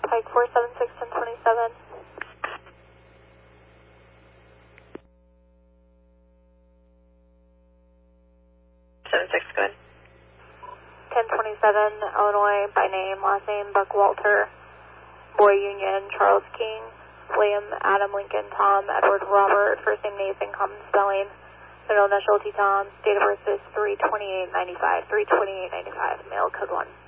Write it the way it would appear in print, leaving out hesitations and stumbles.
Pike 476 1027. 76, go ahead. 1027, Illinois, by name, last name, Buck Walter, Boy Union, Charles King, William, Adam, Lincoln, Tom, Edward, Robert, first name Nathan, common spelling, middle initial T Tom, date of birth is 3/28/95, 3/28/95, male, code 1.